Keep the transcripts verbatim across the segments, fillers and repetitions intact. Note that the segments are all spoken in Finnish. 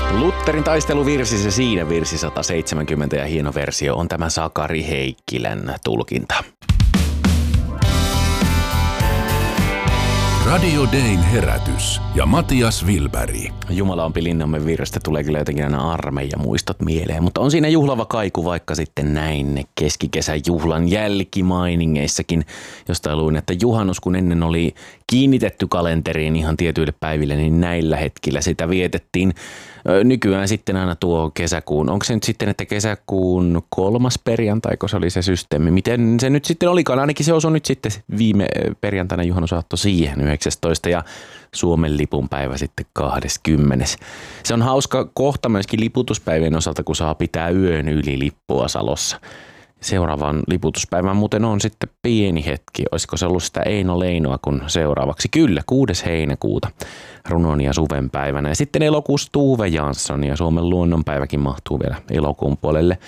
Lutterin taisteluvirsi, se siinä virsi sata seitsemänkymmentä ja hieno versio on tämä Sakari Heikkilän tulkinta. Radio Dayn herätys ja Matias Wilberg. Jumalampi linnamme virrestä tulee kyllä jotenkin aina armeija muistot mieleen, mutta on siinä juhlava kaiku vaikka sitten näin keskikesän juhlan jälkimainingeissakin, josta luin, että juhannus kun ennen oli kiinnitetty kalenteriin ihan tietyille päiville, niin näillä hetkillä sitä vietettiin. Nykyään sitten aina tuo kesäkuun, onko se nyt sitten, että kesäkuun kolmas perjantai, kun se oli se systeemi? Miten se nyt sitten olikaan? Ainakin se osui nyt sitten viime perjantaina juhannusaatto siihen yhdeksästoista ja Suomen lipunpäivä sitten kahdeskymmenes. Se on hauska kohta myöskin liputuspäivien osalta, kun saa pitää yön yli lippua Salossa. Seuraavan liputuspäivän muuten on sitten pieni hetki. Olisiko se ollut sitä Eino Leinoa kun seuraavaksi? Kyllä, kuudes heinäkuuta runon ja suven päivänä. Ja sitten elokuussa Tuve Jansson ja Suomen luonnonpäiväkin mahtuu vielä elokuun puolelle.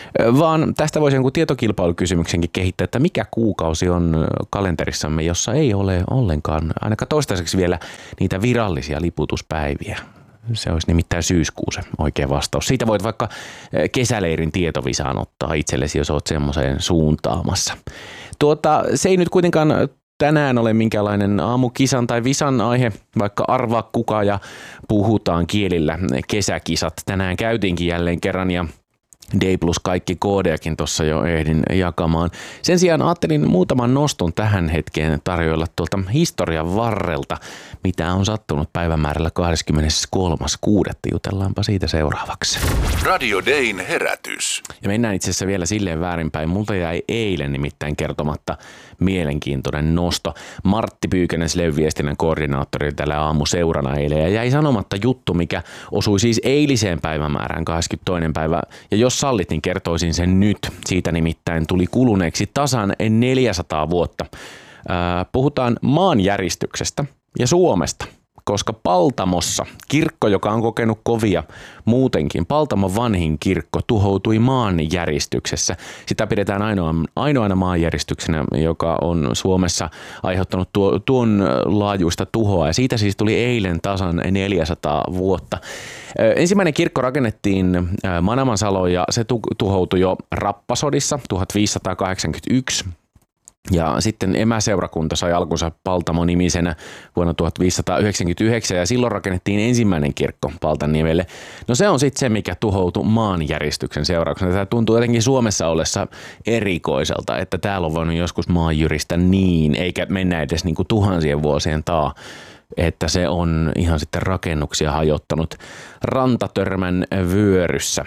Vaan tästä voisi jonkun tietokilpailukysymyksenkin kehittää, että mikä kuukausi on kalenterissamme, jossa ei ole ollenkaan ainakaan toistaiseksi vielä niitä virallisia liputuspäiviä. Se olisi nimittäin syyskuu se oikea vastaus. Siitä voit vaikka kesäleirin tietovisaan ottaa itsellesi, jos olet semmoiseen suuntaamassa. Tuota, se ei nyt kuitenkaan tänään ole minkälainen aamukisan tai visan aihe, vaikka arvaa kuka ja puhutaan kielillä kesäkisat. Tänään käytiinkin jälleen kerran ja D plus kaikki koodejakin tuossa jo ehdin jakamaan. Sen sijaan ajattelin muutaman noston tähän hetkeen tarjoilla tuolta historian varrelta, mitä on sattunut päivämäärällä kahdeskymmeneskolmas kuudetta Jutellaanpa siitä seuraavaksi. Radio Dayn herätys. Ja mennään itse asiassa vielä silleen väärinpäin. Multa jäi eilen nimittäin kertomatta mielenkiintoinen nosto. Martti Pyykönen, Sleyn viestinnän koordinaattori tällä aamuseurana eilen, ja jäi sanomatta juttu, mikä osui siis eiliseen päivämäärään kahdeskymmenestoinen päivä. Ja jos sallit, niin kertoisin sen nyt. Siitä nimittäin tuli kuluneeksi tasan neljäsataa vuotta. Puhutaan maanjäristyksestä ja Suomesta, koska Paltamossa kirkko, joka on kokenut kovia muutenkin, Paltamon vanhin kirkko tuhoutui maanjäristyksessä. Sitä pidetään ainoa, ainoana maanjäristyksenä, joka on Suomessa aiheuttanut tuo, tuon laajuista tuhoa. Ja siitä siis tuli eilen tasan neljäsataa vuotta. Ensimmäinen kirkko rakennettiin Manamansaloon ja se tuhoutui jo Rappasodissa tuhatviisisataakahdeksankymmentäyksi. Ja sitten emäseurakunta sai alkunsa Paltamo-nimisenä vuonna tuhatviisisataayhdeksänkymmentäyhdeksän ja silloin rakennettiin ensimmäinen kirkko Paltaniemelle. No se on sitten se, mikä tuhoutui maanjäristyksen seurauksena. Tämä tuntuu jotenkin Suomessa ollessa erikoiselta, että täällä on voinut joskus maanjyristä niin, eikä mennä edes niin kuin tuhansien vuosien taa, että se on ihan sitten rakennuksia hajottanut. Rantatörmän vyöryssä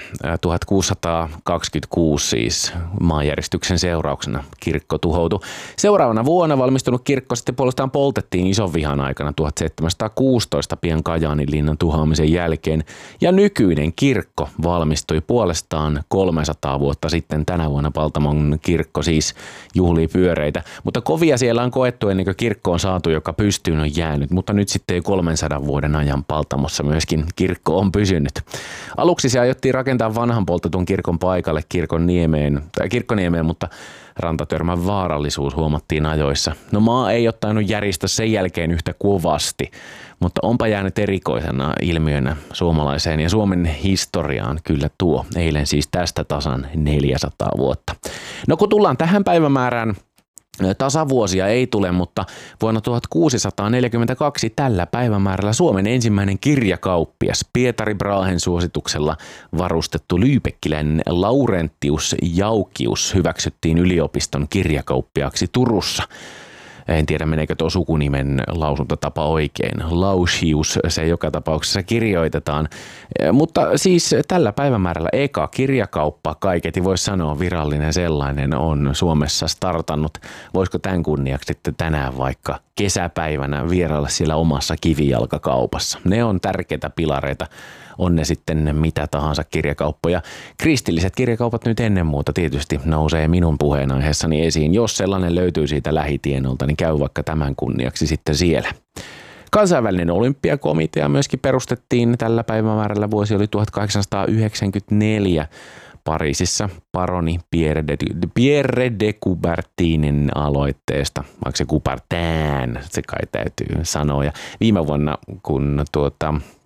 tuhatkuusisataakaksikymmentäkuusi siis maanjäristyksen seurauksena kirkko tuhoutui. Seuraavana vuonna valmistunut kirkko sitten puolestaan poltettiin ison vihan aikana tuhatseitsemänsataakuusitoista pian Kajaanin linnan tuhoamisen jälkeen. Ja nykyinen kirkko valmistui puolestaan kolmesataa vuotta sitten. Tänä vuonna Paltamon kirkko siis juhlii pyöreitä. Mutta kovia siellä on koettu ennen kuin kirkko on saatu, joka pystyyn on jäänyt. Mutta nyt sitten kolmensadan vuoden ajan Paltamossa myöskin kirkko on pysynyt. Aluksi se aiottiin rakentaa vanhan poltetun kirkon paikalle kirkon niemeen, tai kirkkoniemeen, mutta rantatörmän vaarallisuus huomattiin ajoissa. No maa ei ottanut järjistä sen jälkeen yhtä kovasti, mutta onpa jäänyt erikoisena ilmiönä suomalaiseen ja Suomen historiaan kyllä tuo. Eilen siis tästä tasan neljäsataa vuotta. No kun tullaan tähän päivämäärään, tasavuosia ei tule, mutta vuonna tuhatkuusisataaneljäkymmentäkaksi tällä päivämäärällä Suomen ensimmäinen kirjakauppias Pietari Brahen suosituksella varustettu lyypekkiläinen Laurentius Jaukius hyväksyttiin yliopiston kirjakauppiaaksi Turussa. En tiedä, meneekö tuo sukunimen lausuntatapa oikein. Lausius se joka tapauksessa kirjoitetaan. Mutta siis tällä päivämäärällä eka kirjakauppa, kaiketi voisi sanoa virallinen sellainen, on Suomessa startannut. Voisiko tämän kunniaksi sitten tänään vaikka kesäpäivänä vierailla siellä omassa kivijalkakaupassa? Ne on tärkeitä pilareita. On ne sitten mitä tahansa kirjakauppoja. Kristilliset kirjakaupat nyt ennen muuta tietysti nousee minun puheenaiheessani esiin. Jos sellainen löytyy siitä lähitienolta, niin käy vaikka tämän kunniaksi sitten siellä. Kansainvälinen olympiakomitea myöskin perustettiin tällä päivämäärällä. Vuosi oli tuhatkahdeksansataayhdeksänkymmentäneljä Pariisissa paroni Pierre de, Pierre de Coubertinin aloitteesta. Vaikka se Coubertin, se kai täytyy sanoa. Ja viime vuonna, kun tuota...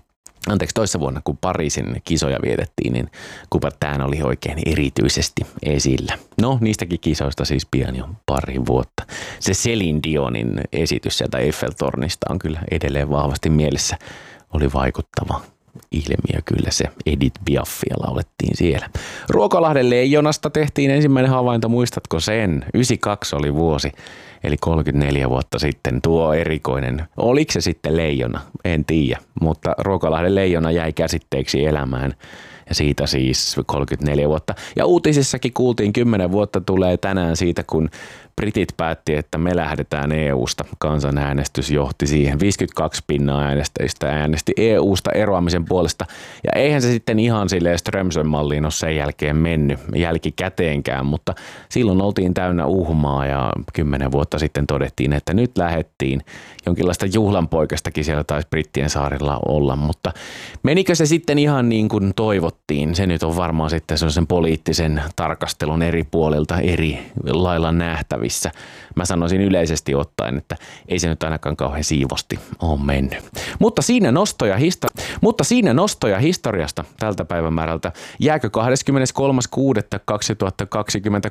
anteeksi, toissa vuonna, kun Pariisin kisoja vietettiin, niin Coubertin oli oikein erityisesti esillä. No, niistäkin kisoista siis pian jo pari vuotta. Se Céline Dionin esitys sieltä Eiffeltornista on kyllä edelleen vahvasti mielessä. Oli vaikuttava ilmiö kyllä se. Edith Piafia laulettiin siellä. Ruokolahden leijonasta tehtiin ensimmäinen havainto, muistatko sen? yhdeksänkymmentäkaksi oli vuosi, eli kolmekymmentäneljä vuotta sitten. Tuo erikoinen, oliko se sitten leijona? En tiedä, mutta Ruokolahden leijona jäi käsitteeksi elämään. Ja siitä siis kolmekymmentäneljä vuotta. Ja uutisissakin kuultiin, kymmenen vuotta tulee tänään siitä, kun britit päätti, että me lähdetään E U:sta. Kansanäänestys johti siihen. viisikymmentäkaksi pinnaa äänestäjistä äänesti E U:sta eroamisen puolesta. Ja eihän se sitten ihan silleen Strömsön-malliin ole sen jälkeen mennyt jälkikäteenkään, mutta silloin oltiin täynnä uhmaa ja kymmenen vuotta sitten todettiin, että nyt lähdettiin. Jonkinlaista juhlanpoikastakin siellä taisi Brittien saarilla olla, mutta menikö se sitten ihan niin kuin toivottiin? Se nyt on varmaan sitten sellaisen poliittisen tarkastelun eri puolilta eri lailla nähtävissä. Mä sanoisin yleisesti ottaen, että ei se nyt ainakaan kauhean siivosti ole mennyt. Mutta siinä nostoja, histori- Mutta siinä nostoja historiasta tältä päivämäärältä. Jääkö kahdeskymmeneskolmas kuudetta kaksituhattakaksikymmentäkolme